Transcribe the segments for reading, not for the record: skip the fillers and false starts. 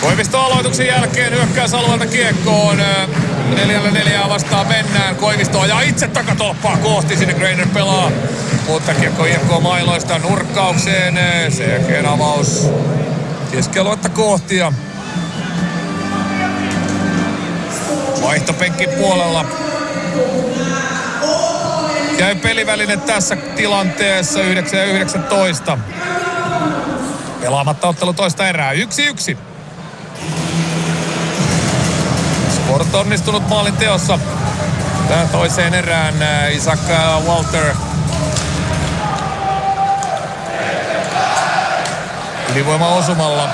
Koivisto aloituksen jälkeen hyökkäysalueelta kiekkoon. 4-4 vastaan mennään. Koivisto ajaa itse takatolppaa kohti. Sinne Greiner pelaa. Mutta kiekko IFK mailoista nurkkaukseen. Sen jälkeen avaus keskialuetta kohti. Ja vaihtopenkin puolella käy peliväline tässä tilanteessa 9-19. Pelaamatta ottelu toista erää. 1-1. Sport onnistunut maalin teossa. Tähän toiseen erään Isaac Walter. Ylivoima osumalla.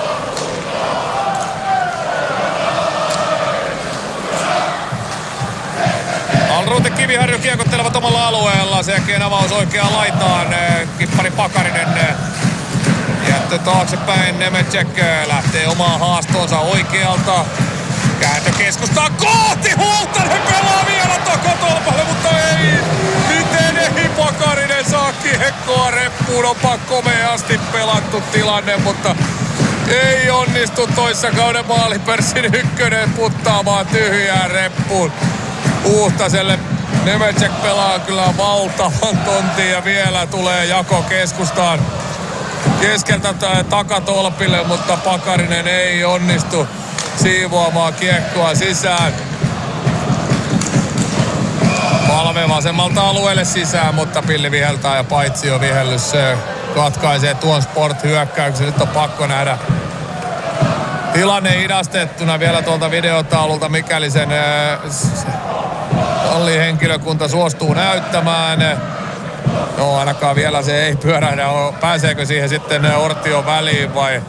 Alrut ja Kiviharju kiekottelevat omalla alueella. Sen jälkeen avaus oikeaan laitaan. Kippari Pakarinen jättö taaksepäin. Nemecek lähtee omaan haastonsa oikealta. Kääntö keskustaan kohti. Huoltanen pelaa vielä takatolpalle, mutta ei. Miten ei Pakarinen saa kiekkoa reppuun? Onpa komeasti pelattu tilanne, mutta ei onnistu toissa kauden maalipörssin ykkönen puttaamaan tyhjään reppuun. Huhtaselle Nemecek pelaa kyllä valtavan tontin ja vielä tulee jako keskustaan keskeltä takatolpille, mutta Pakarinen ei onnistu siivoamaan kiekkoa sisään. Palve vasemmalta alueelle sisään, mutta pilli viheltää ja Paitsio vihellys katkaisee tuon Sport-hyökkäyksen. Nyt on pakko nähdä tilanne hidastettuna vielä tuolta videotaululta, mikäli sen henkilökunta suostuu näyttämään. No ainakaan vielä se ei pyörähdä. Pääseekö siihen sitten Ortion väliin vai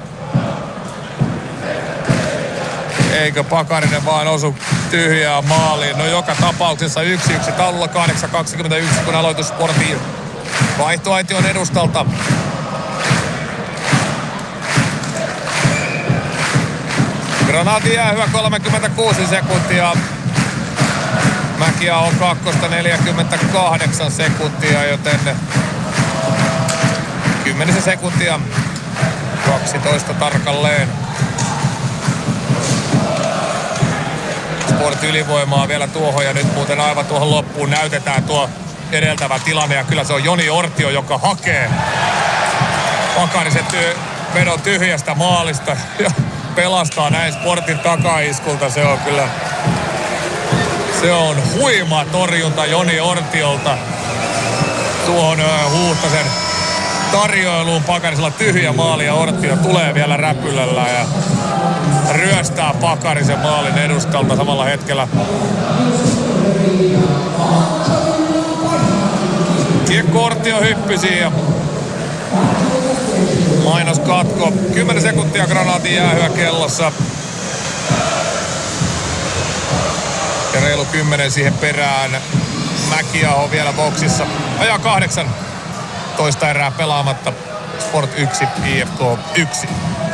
eikö Pakarinen vaan osu tyhjää maaliin? No joka tapauksessa 1-1 taululla 8-21, kun aloitus Sportiin vaihtoaition edustalta. Granaatin jäähyä 36 sekuntia. Mäkiaho kakkosta 48 sekuntia, joten 10 sekuntia 12 tarkalleen. Sport ylivoimaa vielä tuohon ja nyt muuten aivan tuohon loppuun näytetään tuo edeltävä tilanne ja kyllä se on Joni Ortio, joka hakee Pakarisen vedon tyhjästä maalista ja pelastaa näin Sportin takaiskulta. Se on huima torjunta Joni Ortiolta tuohon Huhtasen tarjoiluun. Pakarisella tyhjä maali ja Ortio tulee vielä räpylällä ja ryöstää Pakarisen maalin edustalta samalla hetkellä. Kiekko Ortio hyppysi ja mainoskatko. 10 sekuntia Granaatin jäähyä kellossa. Ja reilu 10 siihen perään. Mäkiaho vielä boksissa. Ajaa 8. Toista erää pelaamatta. Sport 1, IFK 1.